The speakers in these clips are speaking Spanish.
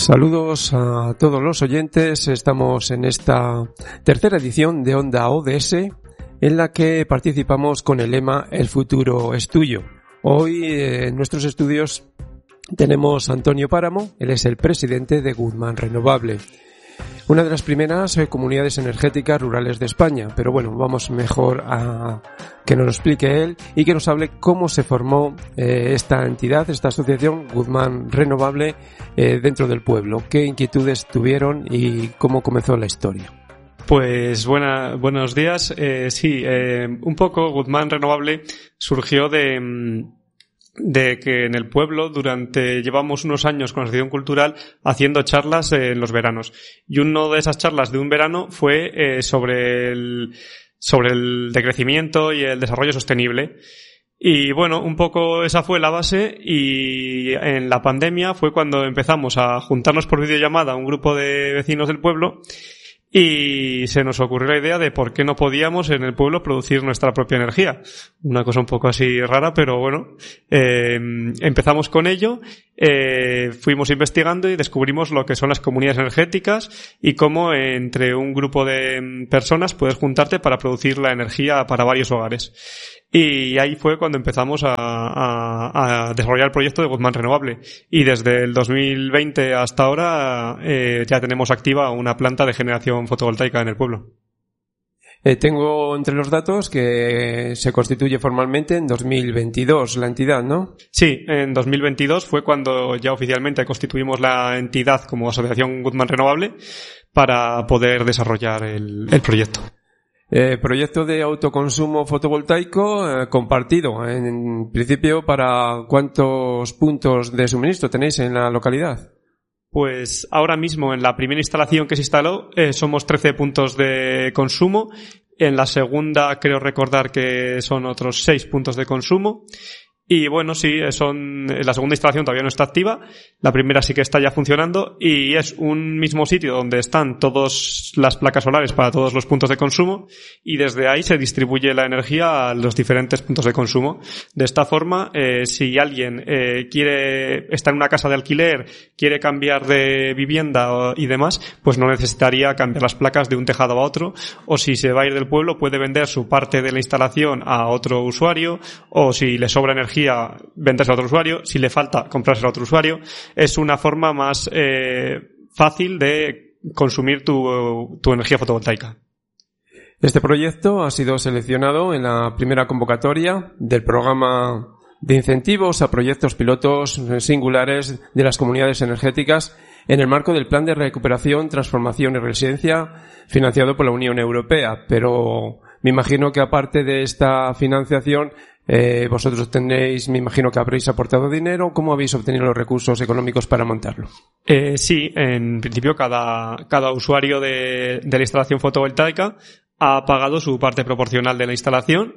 Saludos a todos los oyentes. Estamos en esta tercera edición de Onda ODS, en la que participamos con el lema El futuro es tuyo. Hoy en nuestros estudios tenemos a Antonio Páramo. Él es el presidente de Guzmán Renovable, una de las primeras comunidades energéticas rurales de España. Pero bueno, vamos mejor a que nos lo explique él y que nos hable cómo se formó esta entidad, esta asociación Guzmán Renovable dentro del pueblo. ¿Qué inquietudes tuvieron y cómo comenzó la historia? Pues buenos días. Un poco Guzmán Renovable surgió de que en el pueblo llevamos unos años con la asociación cultural haciendo charlas en los veranos. Y una de esas charlas de un verano fue sobre el decrecimiento y el desarrollo sostenible. Y bueno, un poco esa fue la base, y en la pandemia fue cuando empezamos a juntarnos por videollamada un grupo de vecinos del pueblo. Y se nos ocurrió la idea de por qué no podíamos en el pueblo producir nuestra propia energía. Una cosa un poco así rara, pero bueno, empezamos con ello, fuimos investigando y descubrimos lo que son las comunidades energéticas y cómo entre un grupo de personas puedes juntarte para producir la energía para varios hogares. Y ahí fue cuando empezamos a desarrollar el proyecto de Guzmán Renovable. Y desde el 2020 hasta ahora ya tenemos activa una planta de generación fotovoltaica en el pueblo. Tengo entre los datos que se constituye formalmente en 2022 la entidad, ¿no? Sí, en 2022 fue cuando ya oficialmente constituimos la entidad como Asociación Guzmán Renovable para poder desarrollar el proyecto. Proyecto de autoconsumo fotovoltaico compartido, en principio, ¿para cuántos puntos de suministro tenéis en la localidad? Pues ahora mismo en la primera instalación que se instaló somos 13 puntos de consumo. En la segunda creo recordar que son otros 6 puntos de consumo. Y bueno, sí, la segunda instalación todavía no está activa, la primera sí que está ya funcionando, y es un mismo sitio donde están todas las placas solares para todos los puntos de consumo, y desde ahí se distribuye la energía a los diferentes puntos de consumo. De esta forma, si alguien está en una casa de alquiler, quiere cambiar de vivienda y demás, pues no necesitaría cambiar las placas de un tejado a otro, o si se va a ir del pueblo puede vender su parte de la instalación a otro usuario, o si le sobra energía venderse a otro usuario, si le falta comprarse a otro usuario. Es una forma más fácil de consumir tu energía fotovoltaica. Este proyecto ha sido seleccionado en la primera convocatoria del programa de incentivos a proyectos pilotos singulares de las comunidades energéticas en el marco del Plan de Recuperación, Transformación y Resiliencia financiado por la Unión Europea. Pero me imagino que aparte de esta financiación, vosotros tenéis, me imagino que habréis aportado dinero. ¿Cómo habéis obtenido los recursos económicos para montarlo? Sí, en principio cada usuario de la instalación fotovoltaica ha pagado su parte proporcional de la instalación,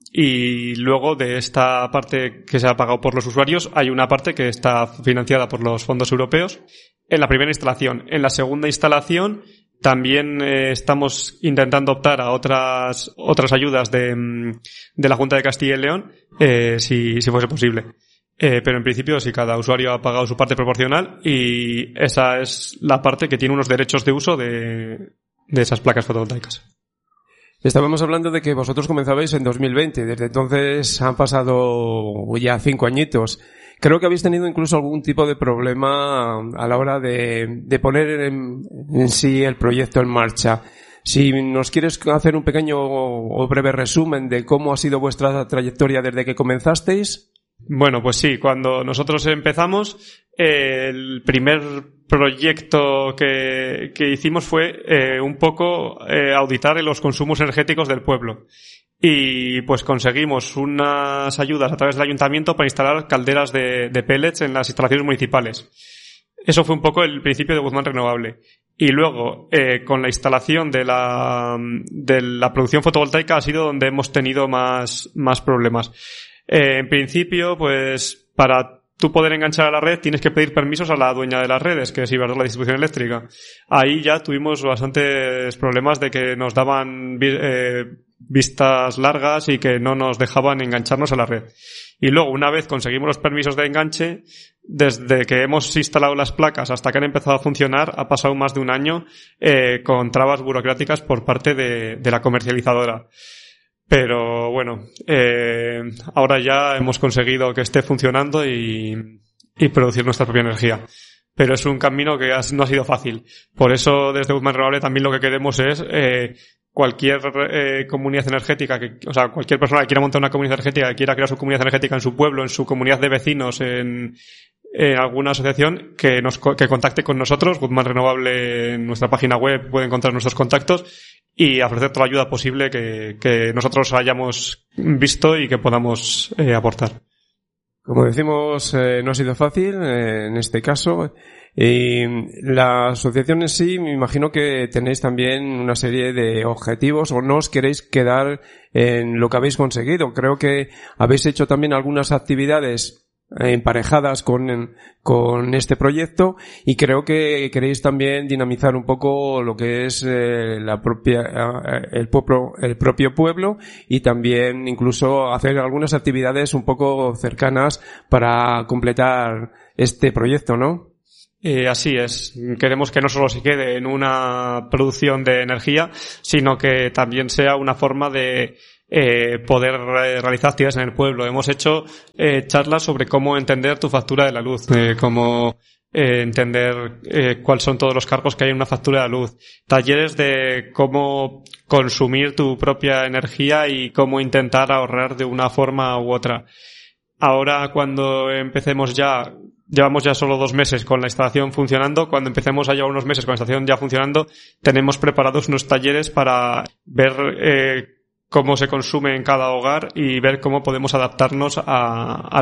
y luego de esta parte que se ha pagado por los usuarios hay una parte que está financiada por los fondos europeos en la primera instalación. En la segunda instalación también estamos intentando optar a otras ayudas de la Junta de Castilla y León, si fuese posible. Pero en principio sí, cada usuario ha pagado su parte proporcional, y esa es la parte que tiene unos derechos de uso de esas placas fotovoltaicas. Estábamos hablando de que vosotros comenzabais en 2020. Desde entonces han pasado ya 5 añitos. Creo que habéis tenido incluso algún tipo de problema a la hora de poner en sí el proyecto en marcha. Si nos quieres hacer un pequeño o breve resumen de cómo ha sido vuestra trayectoria desde que comenzasteis. Bueno, pues sí, cuando nosotros empezamos, el primer proyecto que hicimos fue un poco auditar los consumos energéticos del pueblo. Y pues conseguimos unas ayudas a través del ayuntamiento para instalar calderas de pellets en las instalaciones municipales. Eso fue un poco el principio de Guzmán Renovable. Y luego, con la instalación de la producción fotovoltaica ha sido donde hemos tenido más problemas. En principio, pues para tú poder enganchar a la red tienes que pedir permisos a la dueña de las redes, que es Iberdrola Distribución Eléctrica. Ahí ya tuvimos bastantes problemas de que nos daban vistas largas y que no nos dejaban engancharnos a la red. Y luego, una vez conseguimos los permisos de enganche, desde que hemos instalado las placas hasta que han empezado a funcionar, ha pasado más de un año con trabas burocráticas por parte de la comercializadora. Pero bueno, ahora ya hemos conseguido que esté funcionando y producir nuestra propia energía. Pero es un camino que no ha sido fácil. Por eso, desde Guzmán Renovable también lo que queremos es cualquier comunidad energética, cualquier persona que quiera montar una comunidad energética, que quiera crear su comunidad energética en su pueblo, en su comunidad de vecinos, en alguna asociación, que contacte con nosotros. Guzmán Renovable, en nuestra página web puede encontrar nuestros contactos y ofrecer toda la ayuda posible que nosotros hayamos visto y que podamos aportar. Como decimos, no ha sido fácil en este caso. Y la asociación en sí, me imagino que tenéis también una serie de objetivos o no os queréis quedar en lo que habéis conseguido. Creo que habéis hecho también algunas actividades emparejadas con este proyecto y creo que queréis también dinamizar un poco lo que es el propio pueblo y también incluso hacer algunas actividades un poco cercanas para completar este proyecto, ¿no? Así es. Queremos que no solo se quede en una producción de energía, sino que también sea una forma de poder realizar actividades en el pueblo. Hemos hecho charlas sobre cómo entender tu factura de la luz, cómo entender cuáles son todos los cargos que hay en una factura de la luz, talleres de cómo consumir tu propia energía y cómo intentar ahorrar de una forma u otra. Ahora, cuando empecemos llevamos ya solo 2 meses con la instalación funcionando. Cuando empecemos a llevar unos meses con la instalación ya funcionando, tenemos preparados unos talleres para ver cómo se consume en cada hogar y ver cómo podemos adaptarnos a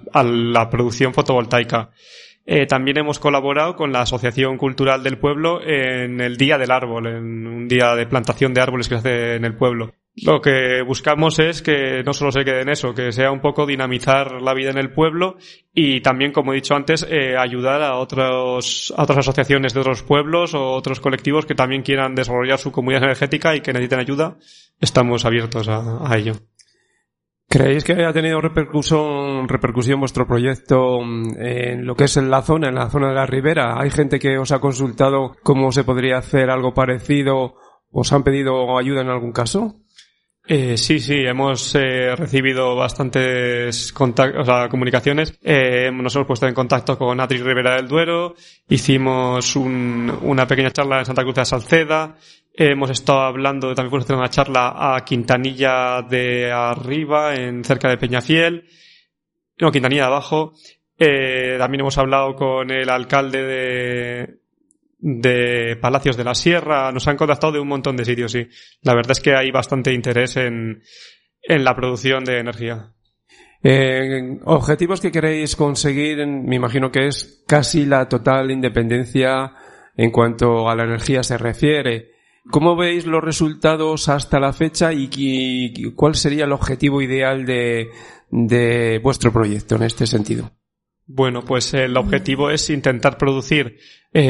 la producción fotovoltaica. También hemos colaborado con la Asociación Cultural del Pueblo en el Día del Árbol, en un día de plantación de árboles que se hace en el pueblo. Lo que buscamos es que no solo se quede en eso, que sea un poco dinamizar la vida en el pueblo y también, como he dicho antes, ayudar a otras asociaciones de otros pueblos o otros colectivos que también quieran desarrollar su comunidad energética y que necesiten ayuda. Estamos abiertos a ello. ¿Creéis que ha tenido repercusión vuestro proyecto en lo que es en la zona de la Ribera? ¿Hay gente que os ha consultado cómo se podría hacer algo parecido? ¿Os han pedido ayuda en algún caso? Sí, hemos recibido bastantes comunicaciones. Nos hemos puesto en contacto con Atri Ribera del Duero, hicimos una pequeña charla en Santa Cruz de la Salceda, hemos estado hablando, también fuimos a hacer una charla a Quintanilla de Arriba, cerca de Peñafiel, Quintanilla de Abajo. También hemos hablado con el alcalde de Palacios de la Sierra. Nos han contactado de un montón de sitios, sí. La verdad es que hay bastante interés en la producción de energía. Objetivos que queréis conseguir, me imagino que es casi la total independencia en cuanto a la energía se refiere. ¿Cómo veis los resultados hasta la fecha y cuál sería el objetivo ideal de vuestro proyecto en este sentido? Bueno, pues el objetivo es intentar producir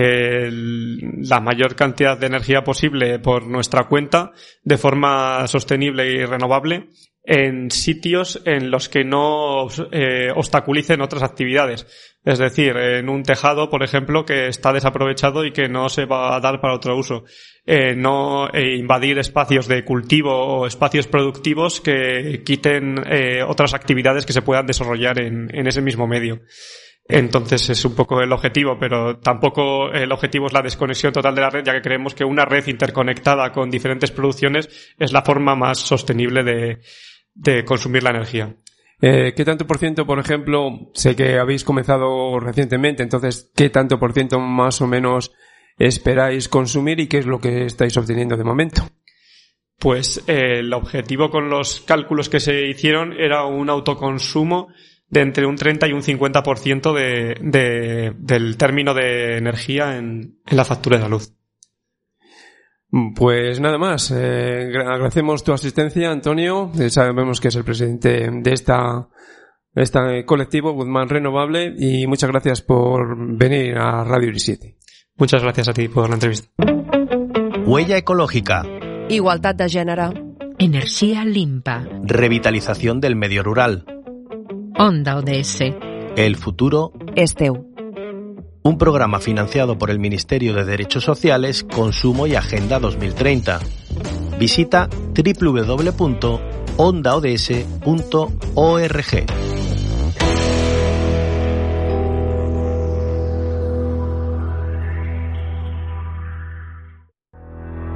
la mayor cantidad de energía posible por nuestra cuenta de forma sostenible y renovable en sitios en los que no obstaculicen otras actividades. Es decir, en un tejado, por ejemplo, que está desaprovechado y que no se va a dar para otro uso. No invadir espacios de cultivo o espacios productivos que quiten otras actividades que se puedan desarrollar en ese mismo medio. Entonces es un poco el objetivo, pero tampoco el objetivo es la desconexión total de la red, ya que creemos que una red interconectada con diferentes producciones es la forma más sostenible de consumir la energía. ¿Qué tanto por ciento, por ejemplo, sé que habéis comenzado recientemente, entonces, qué tanto por ciento más o menos esperáis consumir y qué es lo que estáis obteniendo de momento? Pues el objetivo con los cálculos que se hicieron era un autoconsumo de entre un 30 y un 50% del término de energía en la factura de la luz. Pues nada más, agradecemos tu asistencia, Antonio. Sabemos que es el presidente de este colectivo Guzmán Renovable y muchas gracias por venir a Radio Uri 7. Muchas gracias a ti por la entrevista. Huella ecológica. Igualtat de gènere. Enerxía limpa. Revitalización del medio rural. Onda ODS. El futuro es teu. Un programa financiado por el Ministerio de Derechos Sociales, Consumo y Agenda 2030. Visita www.ondaods.org.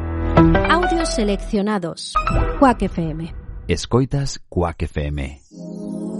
Audios seleccionados. Quack FM. Escoitas Quack FM.